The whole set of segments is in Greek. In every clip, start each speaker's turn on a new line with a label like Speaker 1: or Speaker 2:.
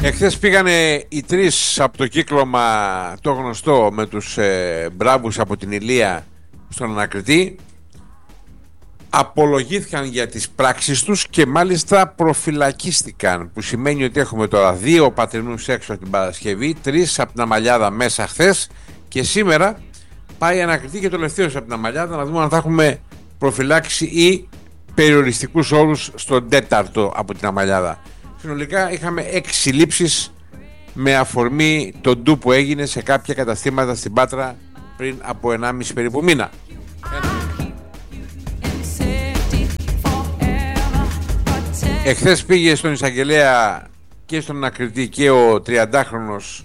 Speaker 1: Εχθές πήγανε οι τρεις από το κύκλωμα το γνωστό με τους μπράβους από την Ηλία στον ανακριτή. Απολογήθηκαν για τις πράξεις τους και μάλιστα προφυλακίστηκαν, που σημαίνει ότι έχουμε τώρα 2 πατρινούς έξω την Παρασκευή, 3 από την Αμαλιάδα μέσα χθες, και σήμερα πάει ανακριτή και το τελευταίος από την Αμαλιάδα, να δούμε αν θα έχουμε προφυλάξει ή περιοριστικούς όρους στον 4ο από την Αμαλιάδα. Συνολικά είχαμε 6 συλλήψεις με αφορμή το ντου που έγινε σε κάποια καταστήματα στην Πάτρα πριν από 1,5 περίπου μήνα. Εχθές πήγε στον εισαγγελέα και στον ανακριτή και ο 30χρονος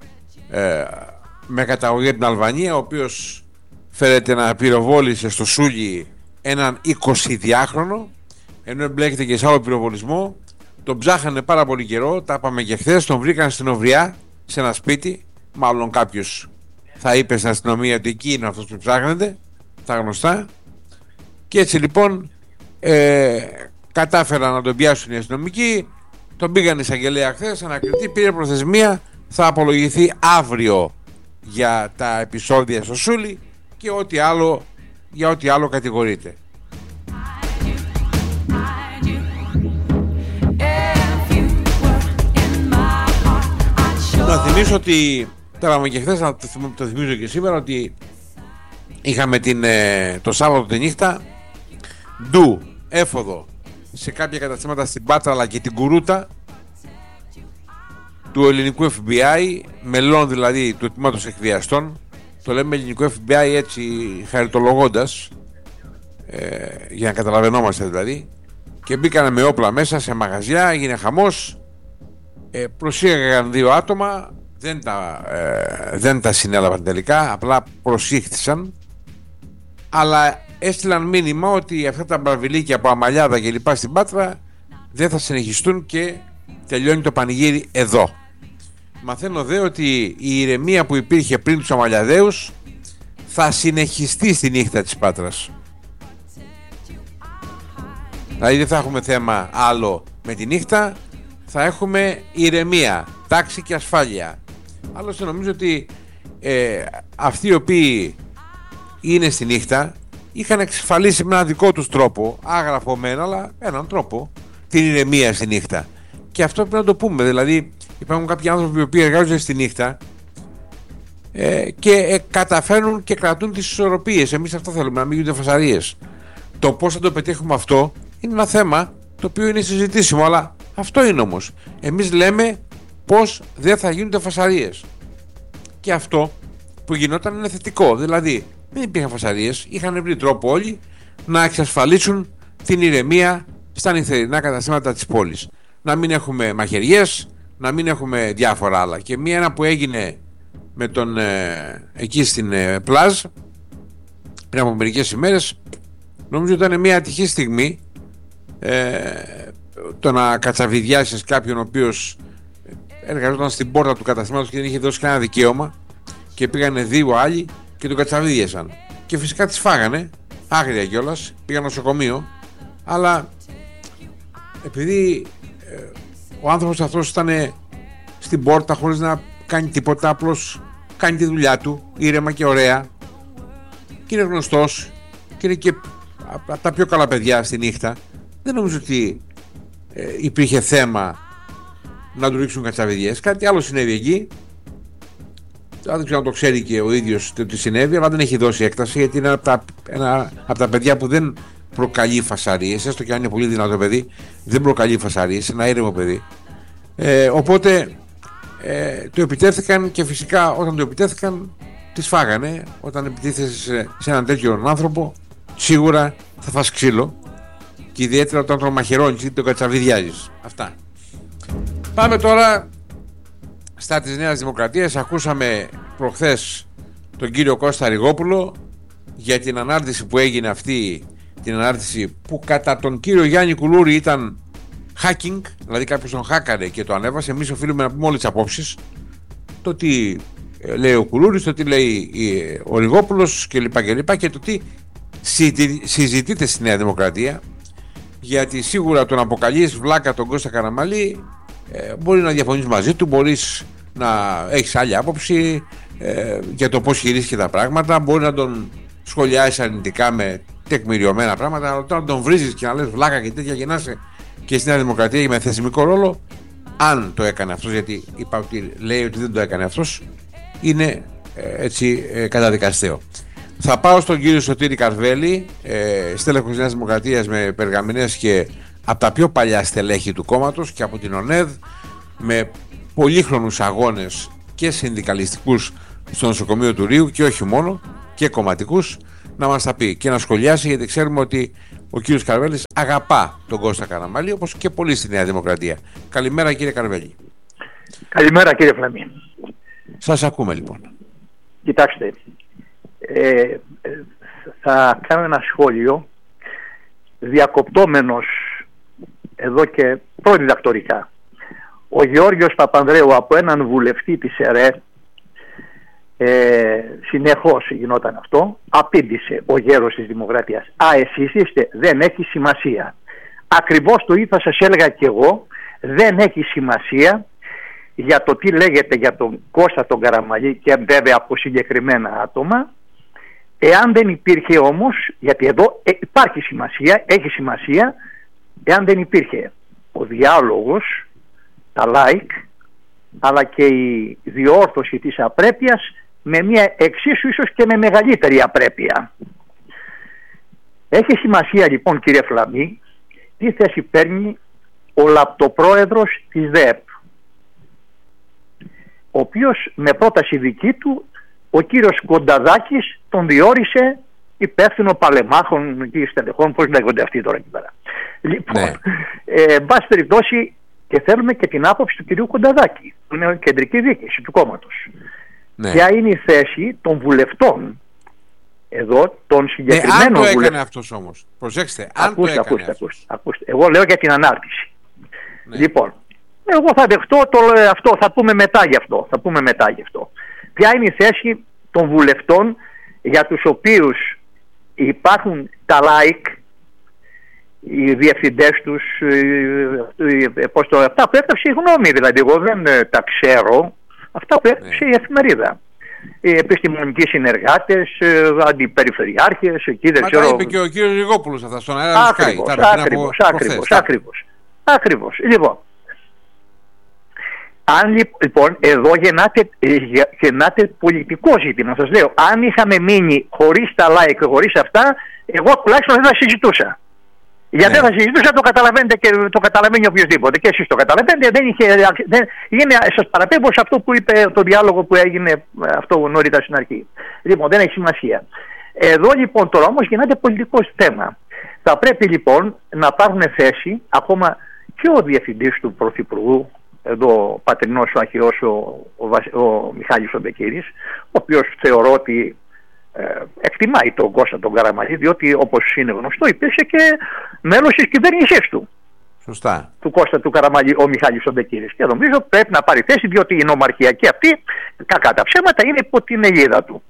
Speaker 1: με καταγωγή από την Αλβανία, ο οποίος φέρεται να πυροβόλησε στο Σούλι έναν 22χρονο, ενώ εμπλέκεται και σε άλλο πυροβολισμό. Τον ψάχανε πάρα πολύ καιρό, τα είπαμε και χθες, τον βρήκαν στην Οβριά σε ένα σπίτι, μάλλον κάποιος θα είπε στην αστυνομία ότι εκεί είναι αυτός που ψάχνεται, τα γνωστά, και έτσι λοιπόν κατάφεραν να τον πιάσουν οι αστυνομικοί, τον πήγαν εισαγγελέα χθες, ανακριτή, πήρε προθεσμία, θα απολογηθεί αύριο για τα επεισόδια στο Σούλι και για ό,τι άλλο κατηγορείται. Να θυμίσω ότι, τώρα μου και χθες, να το θυμίζω και σήμερα, ότι είχαμε το Σάββατο τη νύχτα ντου έφοδο σε κάποια καταστήματα στην Πάτρα αλλά και την Κουρούτα του ελληνικού FBI, μελών δηλαδή του τμήματος εκβιαστών. Το λέμε ελληνικό FBI έτσι χαριτολογώντας, για να καταλαβαίνόμαστε δηλαδή, και μπήκανε με όπλα μέσα σε μαγαζιά, έγινε χαμός, προσήγαγαν 2 άτομα, δεν τα συνέλαβαν τελικά, απλά προσήχθησαν, αλλά έστειλαν μήνυμα ότι αυτά τα μπραβιλίκια από Αμαλιάδα και λοιπά στην Πάτρα δεν θα συνεχιστούν και τελειώνει το πανηγύρι εδώ. Μαθαίνω δε ότι η ηρεμία που υπήρχε πριν τους Αμαλιαδαίους θα συνεχιστεί στη νύχτα της Πάτρας. Δηλαδή δεν θα έχουμε θέμα άλλο με τη νύχτα, θα έχουμε ηρεμία, τάξη και ασφάλεια. Άλλωστε νομίζω ότι αυτοί οι οποίοι είναι στη νύχτα είχαν εξασφαλίσει με έναν δικό τους τρόπο, άγραφο μένα, αλλά έναν τρόπο, την ηρεμία στη νύχτα. Και αυτό πρέπει να το πούμε. Δηλαδή υπάρχουν κάποιοι άνθρωποι οι οποίοι εργάζονται στη νύχτα και καταφέρνουν και κρατούν τις ισορροπίες. Εμείς αυτό θέλουμε, να μην γίνονται φασαρίες. Το πώς θα το πετύχουμε αυτό είναι ένα θέμα το οποίο είναι συζητήσιμο, αλλά αυτό είναι όμως. Εμείς λέμε πως δεν θα γίνονται φασαρίες. Και αυτό που γινόταν είναι θετικό. Δηλαδή δεν υπήρχαν φασαρίες, είχαν βρει τρόπο όλοι να εξασφαλίσουν την ηρεμία στα νυχτερινά καταστήματα της πόλης. Να μην έχουμε μαχαιριές, να μην έχουμε διάφορα άλλα. Και ένα που έγινε με τον εκεί στην Πλάζ πριν από μερικές ημέρες, νομίζω ήταν μια ατυχή στιγμή, το να κατσαβιδιάσεις κάποιον ο οποίος εργαζόταν στην πόρτα του καταστήματος και δεν είχε δώσει κανένα δικαίωμα, και πήγανε 2 άλλοι και τον κατσαβίδιασαν. Και φυσικά τις φάγανε, άγρια κιόλας, πήγαν νοσοκομείο, αλλά επειδή ο άνθρωπος αυτός ήταν στην πόρτα χωρίς να κάνει τίποτα, απλώς κάνει τη δουλειά του ήρεμα και ωραία, και είναι γνωστός και είναι και από τα πιο καλά παιδιά στη νύχτα, δεν νομίζω ότι υπήρχε θέμα να του ρίξουν κατσαβιδιές. Κάτι άλλο συνέβη εκεί, δεν ξέρω αν το ξέρει και ο ίδιος το τι συνέβη, αλλά δεν έχει δώσει έκταση, γιατί είναι από τα παιδιά που δεν προκαλεί φασαρίες, έστω και αν είναι πολύ δυνατό παιδί, δεν προκαλεί φασαρίες, ένα ήρεμο παιδί. Οπότε το επιτέθηκαν, και φυσικά όταν το επιτέθηκαν τις φάγανε. Όταν επιτίθεσαι σε έναν τέτοιον άνθρωπο, σίγουρα θα φας ξύλο, και ιδιαίτερα όταν τον μαχαιρώνεις ή τον κατσαβιδιάζεις. Αυτά. Πάμε τώρα στα της Νέας Δημοκρατίας. Ακούσαμε προχθές τον κύριο Κώστα Ριγόπουλο για την ανάρτηση που έγινε αυτή, την ανάρτηση που κατά τον κύριο Γιάννη Κουλούρη ήταν hacking, δηλαδή κάποιος τον χάκαρε και το ανέβασε. Εμείς οφείλουμε να πούμε όλες τις απόψεις, το τι λέει ο Κουλούρης, το τι λέει ο Ριγόπουλος κλπ. Και το τι συζητείται στη Νέα Δημοκρατία, γιατί σίγουρα τον αποκαλείς βλάκα τον Κώστα Καραμανλή Μπορεί να διαφωνείς μαζί του, μπορείς να έχεις άλλη άποψη για το πώς χειρίστηκε τα πράγματα, μπορεί να τον σχολιάσεις αρνητικά με τεκμηριωμένα πράγματα, αλλά όταν τον βρίζεις και να λες βλάκα και τέτοια και να είσαι και στη Νέα Δημοκρατία με θεσμικό ρόλο, αν το έκανε αυτός, γιατί είπα ότι λέει ότι δεν το έκανε αυτός, είναι έτσι καταδικαστέο. Θα πάω στον κύριο Σωτήρη Καρβέλη, στέλεχος της Νέας Δημοκρατίας με περγαμηνές και από τα πιο παλιά στελέχη του κόμματος και από την ΟΝΕΔ, με πολύχρονους αγώνες και συνδικαλιστικούς στο νοσοκομείο του Ρείου και όχι μόνο, και κομματικούς, να μας τα πει και να σχολιάσει, γιατί ξέρουμε ότι ο κύριος Καρβέλης αγαπά τον Κώστα Καραμανλή, όπως και πολλοί στη Νέα Δημοκρατία. Καλημέρα κύριε Καρβέλη.
Speaker 2: Καλημέρα κύριε Φλαμή.
Speaker 1: Σας ακούμε λοιπόν.
Speaker 2: Κοιτάξτε, θα κάνω ένα σχόλιο διακοπτόμενος εδώ και προδιδακτορικά. Ο Γεώργιος Παπανδρέου από έναν βουλευτή της ΕΡΕ, συνεχώς γινόταν αυτό, απήντησε ο γέρος της Δημοκρατίας: εσείς είστε, δεν έχει σημασία. Ακριβώς το ίδιο θα σας έλεγα και εγώ, δεν έχει σημασία για το τι λέγεται για τον Κώστα τον Καραμανλή και βέβαια από συγκεκριμένα άτομα, εάν δεν υπήρχε όμως, γιατί εδώ υπάρχει σημασία, έχει σημασία, εάν δεν υπήρχε ο διάλογος, τα like, αλλά και η διόρθωση της απρέπειας με μια εξίσου ίσως και με μεγαλύτερη απρέπεια. Έχει σημασία λοιπόν κύριε Φλαμή τι θέση παίρνει ο λαπτοπρόεδρος της ΔΕΕΠ, ο οποίος με πρόταση δική του ο κύριος Κονταδάκης τον διόρισε υπεύθυνο παλεμάχων και στελεχών, πώς λέγονται αυτοί τώρα εκεί πέρα. Λοιπόν, εν πάση περιπτώσει, και θέλουμε και την άποψη του κυρίου Κονταδάκη, που είναι κεντρική διοίκηση του κόμματος. Ναι. Ποια είναι η θέση των βουλευτών εδώ, των συγκεκριμένων βουλευτών.
Speaker 1: Αν το έκανε αυτός όμως, προσέξτε,
Speaker 2: ακούστε. Εγώ λέω για την ανάρτηση.
Speaker 1: Ναι.
Speaker 2: Λοιπόν, εγώ θα δεχτώ αυτό, θα πούμε μετά γι' αυτό. Ποια είναι η θέση των βουλευτών για τους οποίους υπάρχουν τα like, οι διευθυντές τους, αυτά που έγραψε η γνώμη, δηλαδή εγώ δεν τα ξέρω, αυτά που έγραψε η εφημερίδα. Οι επιστημονικοί συνεργάτες, αντιπεριφερειάρχες, εκεί δεν ξέρω.
Speaker 1: Είπε και ο κύριος Ριγόπουλος αυτά στον αέρα.
Speaker 2: Ακριβώς. Λοιπόν, αν λοιπόν εδώ γεννάται πολιτικό ζήτημα, σας λέω, αν είχαμε μείνει χωρίς τα like, χωρίς αυτά, εγώ τουλάχιστον δεν θα συζητούσα. Γιατί δεν θα συζητούσα, το καταλαβαίνετε και το καταλαβαίνει οποιοδήποτε. Και εσείς το καταλαβαίνετε. Σας παραπέμπω σε αυτό που είπε, το διάλογο που έγινε αυτό νωρίτερα στην αρχή. Λοιπόν, δεν έχει σημασία. Εδώ λοιπόν τώρα όμως γεννάται πολιτικό θέμα. Θα πρέπει λοιπόν να πάρουν θέση ακόμα και ο διευθυντής του Πρωθυπουργού, εδώ ο πατρινός ο αρχαιός ο Μιχάλης ο Μπεκύρης, ο οποίος θεωρώ ότι εκτιμάει τον Κώστα τον Καραμανλή, διότι όπως είναι γνωστό υπήρξε και μέλος της κυβέρνησής του.
Speaker 1: Σωστά.
Speaker 2: Του Κώστα του Καραμανλή ο Μιχάλης ο Μπεκύρης. Και νομίζω πρέπει να πάρει θέση, διότι η νομαρχιακή αυτή, κακά τα ψέματα, είναι υπό την αιγίδα του.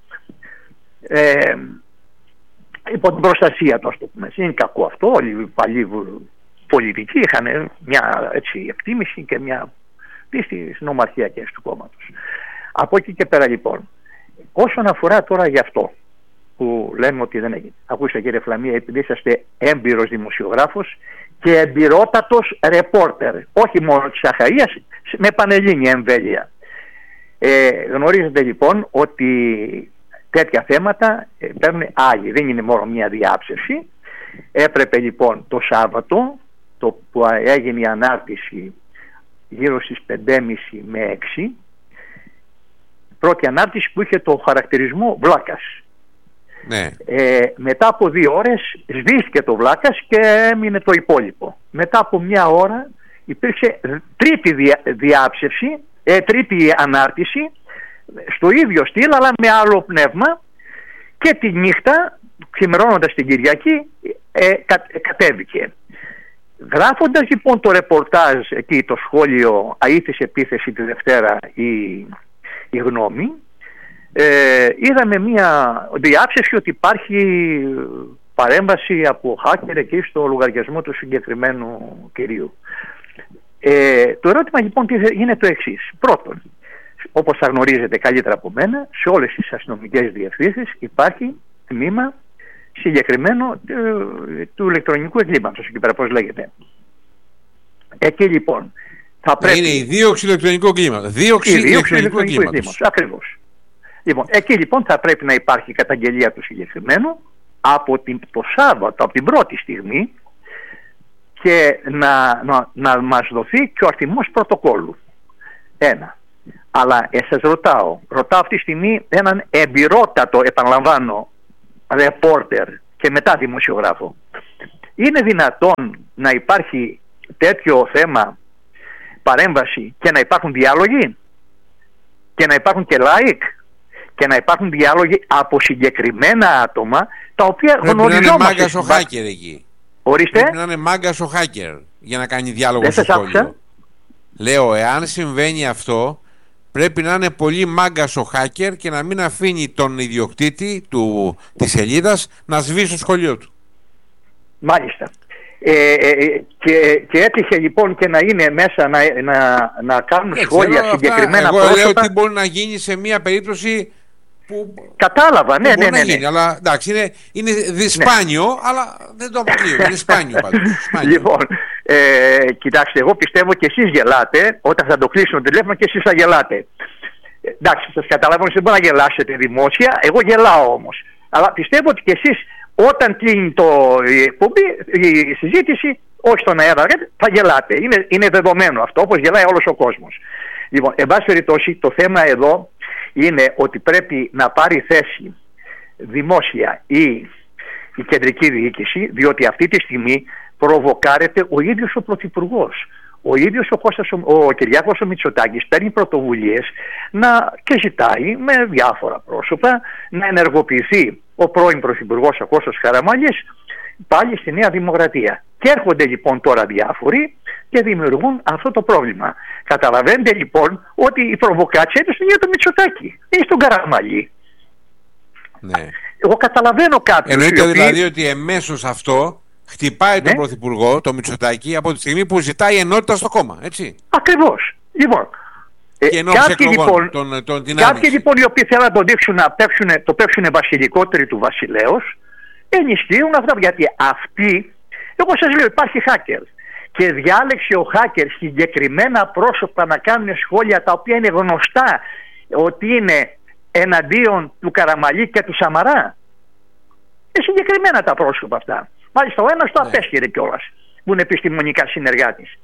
Speaker 2: Υπό την προστασία του, ας το πούμε. Είναι κακό αυτό. Όλοι οι παλιοί πολιτικοί είχαν μια έτσι, εκτίμηση και μια πίστη στις νομαρχιακές του κόμματος. Από εκεί και πέρα λοιπόν, όσον αφορά τώρα για αυτό που λέμε ότι δεν έγινε. Ακούστε κύριε Φλαμία, επειδή είσαστε έμπειρος δημοσιογράφος και εμπειρότατος ρεπόρτερ, όχι μόνο της Αχαΐας, με πανελλήνια εμβέλεια. Γνωρίζετε λοιπόν ότι τέτοια θέματα παίρνουν άλλοι, δεν είναι μόνο μια διάψευση. Έπρεπε λοιπόν το Σάββατο, το που έγινε η ανάρτηση γύρω στις 5.30 με 6, πρώτη ανάρτηση που είχε το χαρακτηρισμό βλάκας.
Speaker 1: Ναι.
Speaker 2: Μετά από 2 ώρες σβήστηκε το βλάκας και έμεινε το υπόλοιπο. Μετά από 1 ώρα υπήρξε τρίτη διάψευση, τρίτη ανάρτηση στο ίδιο στυλ αλλά με άλλο πνεύμα, και τη νύχτα, ξημερώνοντας την Κυριακή, κατέβηκε. Γράφοντας λοιπόν το ρεπορτάζ εκεί, το σχόλιο αήθης επίθεση τη Δευτέρα η γνώμη, είδαμε μια διάψευση ότι υπάρχει παρέμβαση από hacker εκεί στο λογαριασμό του συγκεκριμένου κυρίου. Το ερώτημα λοιπόν είναι το εξής. Πρώτον, όπως θα γνωρίζετε καλύτερα από μένα, σε όλες τις αστυνομικές διευθύνσεις υπάρχει τμήμα συγκεκριμένο του ηλεκτρονικού εγκλήματος, εκεί πέρα πώς λέγεται. Εκεί λοιπόν θα πρέπει...
Speaker 1: Είναι η δίωξη ηλεκτρονικού εγκλήματος. Δίωξη ηλεκτρονικού εγκλήματος.
Speaker 2: Ακριβώς. Λοιπόν, εκεί λοιπόν θα πρέπει να υπάρχει καταγγελία του συγκεκριμένου από το Σάββατο, από την πρώτη στιγμή, και να μας δοθεί και ο αριθμός πρωτοκόλλου. Ένα. Αλλά σας ρωτάω αυτή τη στιγμή έναν εμπειρότατο, επαναλαμβάνω, ρεπόρτερ και μετά δημοσιογράφο. Είναι δυνατόν να υπάρχει τέτοιο θέμα, παρέμβαση, και να υπάρχουν διάλογοι και να υπάρχουν και like και να υπάρχουν διάλογοι από συγκεκριμένα άτομα τα οποία γνωριζόμαστε?
Speaker 1: Πρέπει να είναι μάγκας ο hacker εκεί.
Speaker 2: Ορίστε.
Speaker 1: Πρέπει να είναι μάγκας ο hacker για να κάνει διάλογο στο σχόλιο. Λέω, εάν συμβαίνει αυτό, πρέπει να είναι πολύ μάγκας ο hacker και να μην αφήνει τον ιδιοκτήτη της σελίδας να σβήσει το σχολείο του.
Speaker 2: Μάλιστα. Και έτυχε λοιπόν και να είναι μέσα να κάνουν σχόλια συγκεκριμένα πρόσωπα.
Speaker 1: Εγώ λέω ότι μπορεί να γίνει σε μια περίπτωση που...
Speaker 2: Κατάλαβα, ναι.
Speaker 1: Γίνει, αλλά εντάξει, είναι δυσπάνιο, ναι. Αλλά δεν το αποκλείω. Είναι σπάνιο πάντως.
Speaker 2: Λοιπόν, κοιτάξτε, εγώ πιστεύω και εσείς γελάτε όταν θα το κλείσουν το τηλέφωνο, και εσείς θα γελάτε. Εντάξει, σας καταλαβαίνω, δεν μπορεί να γελάσετε δημόσια. Εγώ γελάω όμως. Αλλά πιστεύω ότι και εσείς, όταν κλείνει η συζήτηση, όχι στον αέρα, θα γελάτε. Είναι δεδομένο αυτό, όπως γελάει όλος ο κόσμος. Λοιπόν, εν πάση περιπτώσει, το θέμα εδώ είναι ότι πρέπει να πάρει θέση δημόσια η κεντρική διοίκηση, διότι αυτή τη στιγμή προβοκάρεται ο ίδιος ο Πρωθυπουργός. Ο ίδιος ο Κυριάκος ο Μητσοτάκης παίρνει πρωτοβουλίες και ζητάει με διάφορα πρόσωπα να ενεργοποιηθεί ο πρώην Πρωθυπουργός ο Κώστας Καραμανλής πάλι στη Νέα Δημοκρατία. Και έρχονται λοιπόν τώρα διάφοροι και δημιουργούν αυτό το πρόβλημα. Καταλαβαίνετε λοιπόν ότι η προβοκάτσια είναι στον ίδιο το Μητσοτάκη, είναι στον Καραμανλή.
Speaker 1: Ναι.
Speaker 2: Εγώ καταλαβαίνω κάποιους.
Speaker 1: Εννοείται δηλαδή ότι εμέσως αυτό χτυπάει τον Πρωθυπουργό, τον Μητσοτάκη, από τη στιγμή που ζητάει ενότητα στο κόμμα, έτσι.
Speaker 2: Ακριβώς. Λοιπόν, κάποιοι λοιπόν οι οποίοι θέλουν να τον δείξουν το παίξουν βασιλικότεροι του βασιλέως, ενισχύουν αυτά, γιατί αυτοί, εγώ σας λέω, υπάρχει hacker και διάλεξε ο hacker συγκεκριμένα πρόσωπα να κάνουν σχόλια τα οποία είναι γνωστά ότι είναι εναντίον του Καραμανλή και του Σαμαρά. Συγκεκριμένα τα πρόσωπα αυτά. Μάλιστα ο ένας το απέσχερε κιόλας, που είναι επιστημονικά συνεργάτης.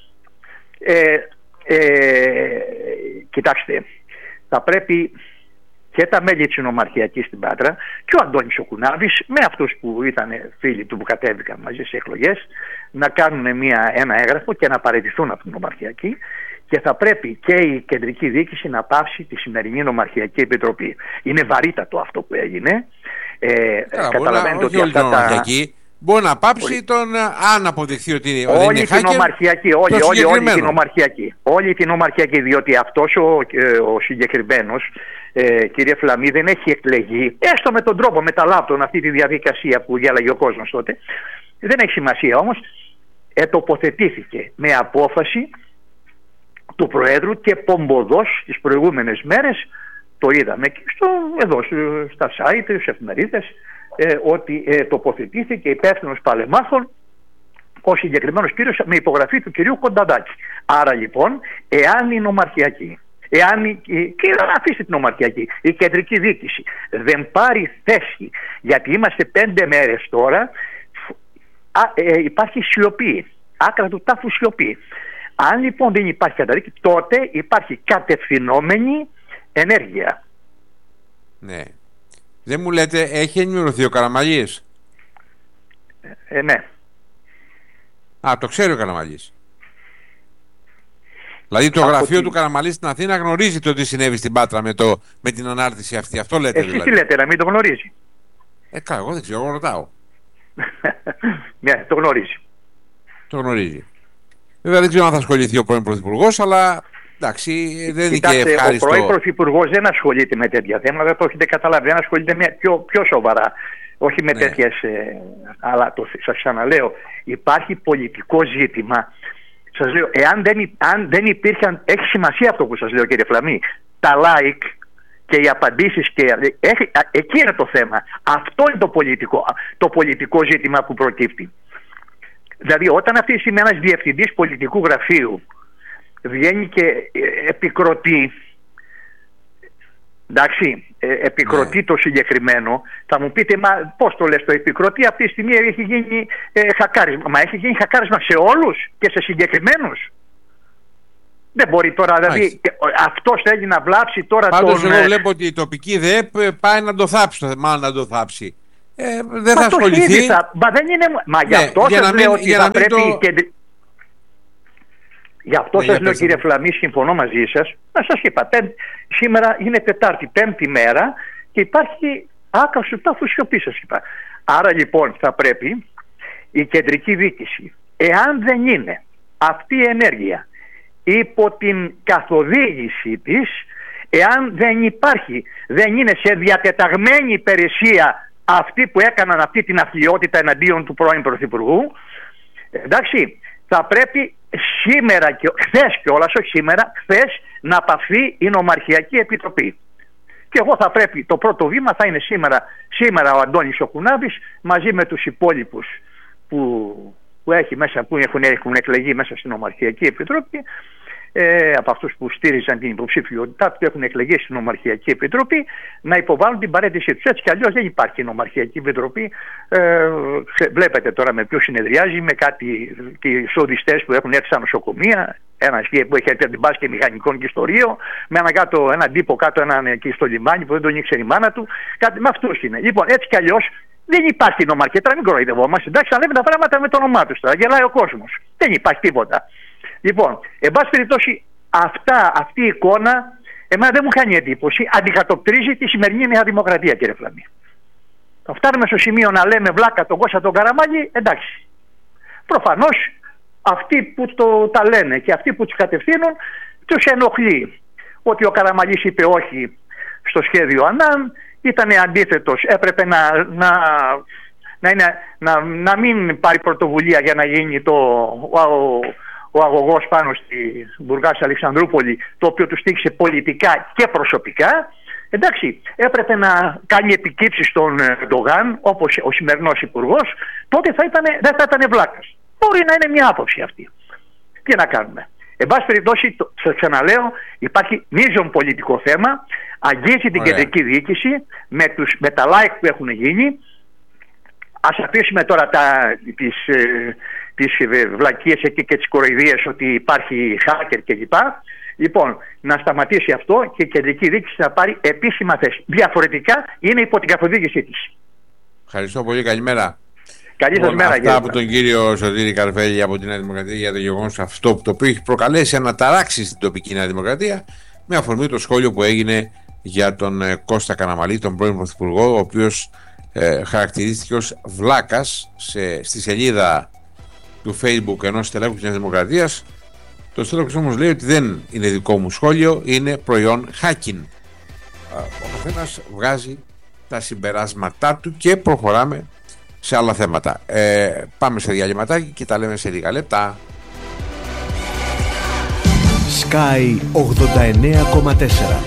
Speaker 2: Κοιτάξτε, θα πρέπει και τα μέλη της Νομαρχιακής στην Πάτρα και ο Αντώνης ο Κουνάβης, με αυτούς που ήταν φίλοι του που κατέβηκαν μαζί σε εκλογές, να κάνουν ένα έγγραφο και να παραιτηθούν από την Νομαρχιακή, και θα πρέπει και η κεντρική διοίκηση να πάυσει τη σημερινή Νομαρχιακή Επιτροπή. Είναι βαρύτατο αυτό που έγινε. Καταλαβαίνετε ότι αυτά τα...
Speaker 1: Μπορεί να πάψει αν αποδειχθεί ότι είναι
Speaker 2: όλη την Νομαρχιακή, όλη την Νομαρχιακή, διότι αυτός ο συγκεκριμένος, κύριε Φλαμή, δεν έχει εκλεγεί, έστω με τον τρόπο, με τα λάπτον, αυτή τη διαδικασία που γέλαγε ο κόσμος τότε, δεν έχει σημασία όμως, τοποθετήθηκε με απόφαση του Προέδρου και πομποδός τις προηγούμενες μέρες, το είδαμε εδώ στα site, στις εφημερίδες, ότι τοποθετήθηκε υπεύθυνος παλεμάχων ο συγκεκριμένος κύριος με υπογραφή του κυρίου Κονταντάκη. Άρα λοιπόν, εάν η Νομαρχιακή, και αφήστε την Νομαρχιακή, η κεντρική διοίκηση δεν πάρει θέση, γιατί είμαστε 5 μέρες τώρα, υπάρχει σιωπή, άκρα του τάφου σιωπή. Αν λοιπόν δεν υπάρχει καταδίκη, τότε υπάρχει κατευθυνόμενη ενέργεια.
Speaker 1: Ναι. Δεν μου λέτε, έχει ενημερωθεί ο Καραμανλής?
Speaker 2: Ναι.
Speaker 1: Το ξέρει ο Καραμανλής. Δηλαδή το γραφείο του Καραμανλή στην Αθήνα γνωρίζει το τι συνέβη στην Πάτρα με την ανάρτηση αυτή. Αυτό λέτε?
Speaker 2: Εσείς δηλαδή τι λέτε, να μην το γνωρίζει?
Speaker 1: Εγώ δεν ξέρω, εγώ ρωτάω.
Speaker 2: Ναι, το γνωρίζει.
Speaker 1: Το γνωρίζει. Βέβαια δεν ξέρω αν θα ασχοληθεί ο πρώην Πρωθυπουργός, αλλά εντάξει, δεν είναι και ευχάριστο.
Speaker 2: Ο πρώην Πρωθυπουργός δεν ασχολείται με τέτοια θέματα, το έχετε καταλάβει. Δεν ασχολείται με πιο σοβαρά. Όχι με τέτοιες. Αλλά σας ξαναλέω, υπάρχει πολιτικό ζήτημα σας λέω, αν δεν υπήρχαν, έχει σημασία αυτό που σας λέω κύριε Φλαμή, τα like και οι απαντήσεις, εκεί είναι το θέμα. Αυτό είναι το πολιτικό ζήτημα που προκύπτει. Δηλαδή όταν αυτή τη στιγμή ένας διευθυντής πολιτικού γραφείου βγαίνει και επικροτεί, εντάξει, επικροτεί το συγκεκριμένο, θα μου πείτε, μα πώς το λες το επικροτεί, αυτή τη στιγμή έχει γίνει χακάρισμα. Μα έχει γίνει χακάρισμα σε όλους και σε συγκεκριμένους. Δεν μπορεί τώρα, δηλαδή αυτός θέλει να βλάψει τώρα τον...
Speaker 1: Πάντως εγώ βλέπω ότι η τοπική ΔΕΠ πάει να το θάψει, μάλλον να το θάψει. Δεν θα ασχοληθεί.
Speaker 2: Μα δεν είναι... Μα γι' αυτό σας λέω ότι θα πρέπει... Γι' αυτό σας λέω κύριε Φλαμή, συμφωνώ μαζί σας. Να σας είπα, σήμερα είναι Τετάρτη, Πέμπτη μέρα και υπάρχει άκαυση τάφου σιωπή, σας είπα. Άρα λοιπόν θα πρέπει η κεντρική διοίκηση, εάν δεν είναι αυτή η ενέργεια υπό την καθοδήγηση της, εάν δεν είναι σε διατεταγμένη υπηρεσία αυτοί που έκαναν αυτή την αθλιότητα εναντίον του πρώην Πρωθυπουργού, εντάξει, θα πρέπει σήμερα και χθες κιόλας, όχι σήμερα, χθες να παυθεί η Νομαρχιακή Επιτροπή. Και εγώ θα πρέπει, το πρώτο βήμα θα είναι σήμερα ο Αντώνης ο Κουνάβης μαζί με τους υπόλοιπους που έχουν εκλεγεί μέσα στην Νομαρχιακή Επιτροπή, από αυτούς που στήριζαν την υποψηφιότητά του και έχουν εκλεγεί στην Νομαρχιακή Επιτροπή, να υποβάλουν την παρέτησή τους. Έτσι κι αλλιώς δεν υπάρχει Νομαρχιακή Επιτροπή. Βλέπετε τώρα με ποιο συνεδριάζει, με κάτι σοδιστές που έχουν έρθει στα νοσοκομεία, ένας που έχει έρθει από την Πάσχη μηχανικών και ιστορείο, με έναν τύπο κάτω, έναν εκεί στο λιμάνι που δεν τον ήξερε η μάνα του. Κάτι με αυτούς είναι. Λοιπόν, έτσι κι αλλιώς δεν υπάρχει Νομαρχία. Τώρα μην κοροϊδευόμαστε. Εντάξει, θα λέμε τα πράγματα με το όνομά τους τώρα. Γελάει ο κόσμος. Δεν υπάρχει τίποτα. Λοιπόν, εν πάση περιπτώσει, αυτή η εικόνα εμένα δεν μου κάνει εντύπωση. Αντικατοπτρίζει τη σημερινή Νέα Δημοκρατία, κύριε Φλαμή. Θα φτάνουμε στο σημείο να λέμε βλάκα τον Κώστα τον Καραμάνλη, εντάξει. Προφανώς αυτοί που τα λένε και αυτοί που τους κατευθύνουν τους ενοχλεί ότι ο Καραμανλής είπε όχι στο σχέδιο ΑΝΑΝ, ήταν αντίθετος, έπρεπε να μην πάρει πρωτοβουλία για να γίνει ο αγωγός πάνω στη Μπουργάση Αλεξανδρούπολη, το οποίο του στήχησε πολιτικά και προσωπικά. Εντάξει, έπρεπε να κάνει επικύψεις στον Ερντογάν, όπως ο σημερινός υπουργός, τότε δεν θα ήταν βλάκας. Μπορεί να είναι μια άποψη αυτή. Τι να κάνουμε. Εν πάση περιπτώσει, σας ξαναλέω, υπάρχει μείζον πολιτικό θέμα, αγγίζει την κεντρική διοίκηση με τα like που έχουν γίνει. Ας αφήσουμε τώρα τις βλακίες εκεί και τις κοροϊδίες ότι υπάρχει hacker κλπ. Λοιπόν, να σταματήσει αυτό και η κεντρική διοίκηση να πάρει επίσημα θέση. Διαφορετικά είναι υπό την καθοδήγησή της.
Speaker 1: Ευχαριστώ πολύ. Καλημέρα.
Speaker 2: Καλή σας μέρα.
Speaker 1: Αυτά από τον κύριο Σωτήρη Καρβέλη από την Νέα Δημοκρατία για το γεγονός αυτό το οποίο έχει προκαλέσει αναταράξει στην τοπική Νέα Δημοκρατία, με αφορμή το σχόλιο που έγινε για τον Κώστα Καραμανλή, τον πρώην Πρωθυπουργό, ο οποίος χαρακτηρίστηκε ως βλάκας στη σελίδα του Facebook ενός στελέχου της Νέας Δημοκρατίας. Το στέλεχος όμως λέει ότι δεν είναι δικό μου σχόλιο, είναι προϊόν hacking. Ο καθένας βγάζει τα συμπεράσματά του και προχωράμε σε άλλα θέματα. Πάμε σε διαλυματάκι και τα λέμε σε λίγα λεπτά.
Speaker 3: Sky 89,4.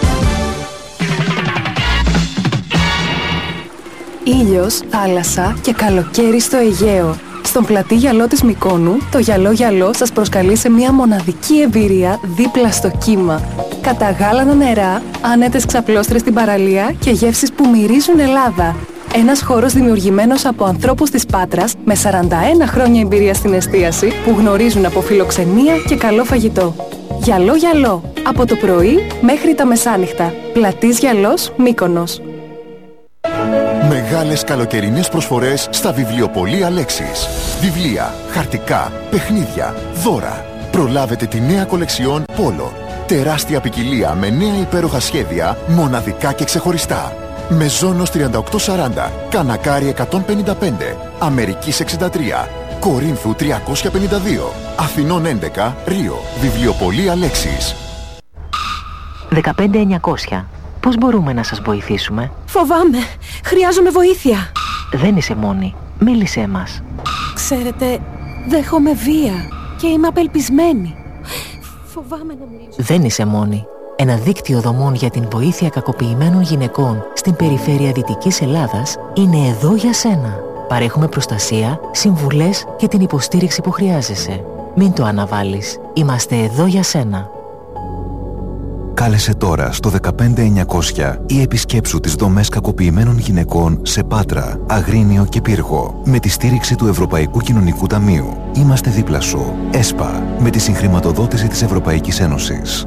Speaker 4: Ήλιος, θάλασσα και καλοκαίρι στο Αιγαίο. Στον πλατή γυαλό της Μυκόνου, το γυαλό γυαλό σας προσκαλεί σε μια μοναδική εμπειρία δίπλα στο κύμα. Καταγάλανα νερά, άνετες ξαπλώστρες στην παραλία και γεύσεις που μυρίζουν Ελλάδα. Ένας χώρος δημιουργημένος από ανθρώπους της Πάτρας με 41 χρόνια εμπειρία στην εστίαση που γνωρίζουν από φιλοξενία και καλό φαγητό. Γυαλό γυαλό, από το πρωί μέχρι τα μεσάνυχτα. Πλατής γυαλός, Μύκονος.
Speaker 3: Μεγάλες καλοκαιρινές προσφορές στα βιβλιοπωλεία Λέξης. Βιβλία, χαρτικά, παιχνίδια, δώρα. Προλάβετε τη νέα κολεξιόν Πόλο. Τεράστια ποικιλία με νέα υπέροχα σχέδια, μοναδικά και ξεχωριστά. Μεζόνος 3840, Κανακάρι 155, Αμερικής 63, Κορίνθου 352, Αθηνών 11, Ρίο. Βιβλιοπωλεία Λέξης.
Speaker 5: 15900. Πώς μπορούμε να σας βοηθήσουμε?
Speaker 4: Φοβάμαι. Χρειάζομαι βοήθεια.
Speaker 5: Δεν είσαι μόνη. Μίλησέ μας.
Speaker 4: Ξέρετε, δέχομαι βία. και είμαι απελπισμένη.
Speaker 6: Φοβάμαι να μιλήσω.
Speaker 5: Δεν είσαι μόνη. Ένα δίκτυο δομών για την βοήθεια κακοποιημένων γυναικών στην περιφέρεια Δυτικής Ελλάδας είναι εδώ για σένα. Παρέχουμε προστασία, συμβουλές και την υποστήριξη που χρειάζεσαι. Μην το αναβάλεις. Είμαστε εδώ για σένα.
Speaker 3: Κάλεσε τώρα στο 15900 ή επισκέψου τις δομές κακοποιημένων γυναικών σε Πάτρα, Αγρίνιο και Πύργο με τη στήριξη του Ευρωπαϊκού Κοινωνικού Ταμείου. Είμαστε δίπλα σου. ΕΣΠΑ, με τη συγχρηματοδότηση της Ευρωπαϊκής Ένωσης.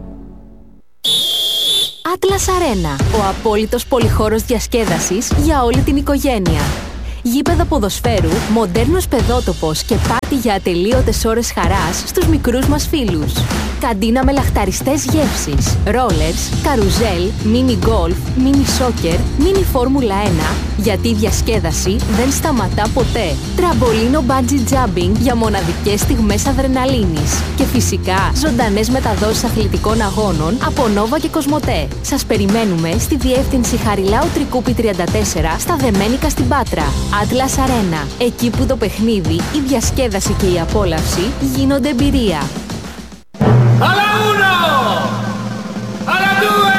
Speaker 7: Atlas Arena, ο απόλυτος πολυχώρος διασκέδασης για όλη την οικογένεια. Γήπεδο ποδοσφαίρου, μοντέρνος παιδότοπος και πάρτι για ατελείωτες ώρες χαράς στους μικρούς μας φίλους. Καντίνα με λαχταριστές γεύσεις, ρόλερς, καρουζέλ, μίνι γκολφ, μίνι σόκερ, μίνι φόρμουλα 1, γιατί η διασκέδαση δεν σταματά ποτέ. Τραμπολίνο μπάντζι τζάμπινγκ για μοναδικές στιγμές αδρεναλίνης. Και φυσικά ζωντανές μεταδόσεις αθλητικών αγώνων από Νόβα και Κοσμοτέ. Σας περιμένουμε στη διεύθυνση Χαριλάου Τρικούπη 34 στα Δεμένικα στην Πάτρα. Atlas Arena, εκεί που το παιχνίδι, η διασκέδαση και η απόλαυση γίνονται εμπειρία.
Speaker 8: Alla uno! Alla due!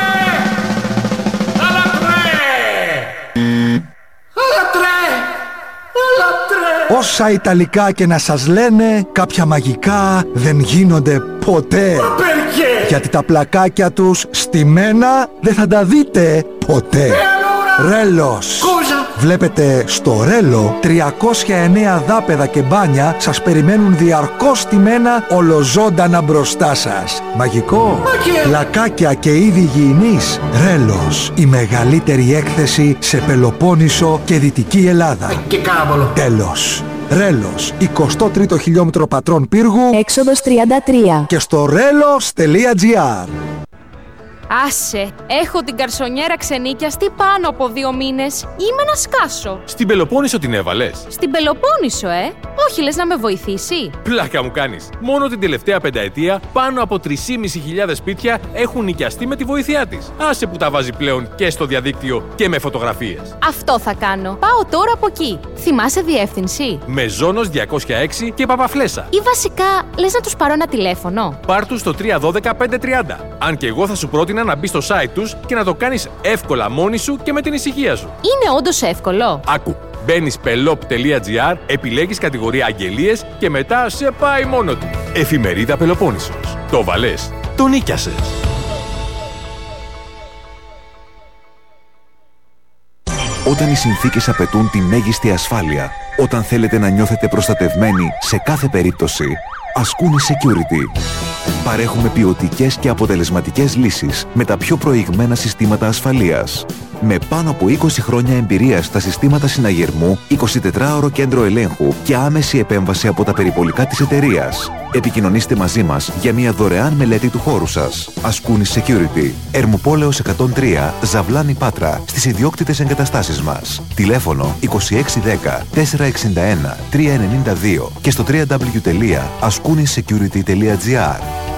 Speaker 8: Alla tre! Alla tre! Alla tre!
Speaker 9: Όσα Ιταλικά και να σας λένε, κάποια μαγικά δεν γίνονται ποτέ. Γιατί τα πλακάκια τους στημένα δεν θα τα δείτε ποτέ. Ρέλος. Βλέπετε, στο Ρέλο 309 δάπεδα και μπάνια σας περιμένουν διαρκώς στημένα ολοζώντανα μπροστά σας. Μαγικό. Πλακάκια και είδη υγιεινής. Ρέλος, η μεγαλύτερη έκθεση σε Πελοπόννησο και Δυτική Ελλάδα.
Speaker 8: Και κάμπολο.
Speaker 9: Τέλος. Ρέλος, 23ο χιλιόμετρο Πατρών Πύργου,
Speaker 4: Έξοδος 33.
Speaker 9: και στο relos.gr.
Speaker 6: Άσε, έχω την καρσονιέρα ξενίκιαστη πάνω από 2 μήνες. Είμαι να σκάσω.
Speaker 10: Στην Πελοπόννησο την έβαλες?
Speaker 6: Στην Πελοπόννησο, Όχι, λες να με βοηθήσει?
Speaker 10: Πλάκα μου κάνεις. Μόνο την τελευταία πενταετία πάνω από 3.500 σπίτια έχουν νοικιαστεί με τη βοήθειά της. Άσε που τα βάζει πλέον και στο διαδίκτυο και με φωτογραφίες.
Speaker 6: Αυτό θα κάνω. Πάω τώρα από εκεί. Θυμάσαι διεύθυνση?
Speaker 10: Μεζόνος 206 και Παπαφλέσσα.
Speaker 6: Ή βασικά, λες να τους πάρω ένα τηλέφωνο?
Speaker 10: Πάρ' τους στο 312-530. Αν και εγώ θα σου πρότεινα να μπεις στο site τους και να το κάνεις εύκολα μόνη σου και με την ησυχία σου.
Speaker 6: Είναι όντως εύκολο?
Speaker 10: Άκου. Μπαίνεις pelop.gr, επιλέγεις κατηγορία αγγελίες και μετά σε πάει μόνο του. Εφημερίδα Πελοπόννησος. Το βαλές. Το νίκιασες.
Speaker 3: Όταν οι συνθήκες απαιτούν τη μέγιστη ασφάλεια, όταν θέλετε να νιώθετε προστατευμένοι σε κάθε περίπτωση, Ascuni Security. Παρέχουμε ποιοτικές και αποτελεσματικές λύσεις με τα πιο προηγμένα συστήματα ασφαλείας. Με πάνω από 20 χρόνια εμπειρία στα συστήματα συναγερμού, 24ωρο κέντρο ελέγχου και άμεση επέμβαση από τα περιπολικά της εταιρείας. Επικοινωνήστε μαζί μας για μια δωρεάν μελέτη του χώρου σας. Ascuni Security. Ερμοπόλεως 103, Ζαβλάνη Πάτρα, στις ιδιόκτητες εγκαταστάσεις μας. Τηλέφωνο 2610 461 392 και στο www.ascunisecurity.gr.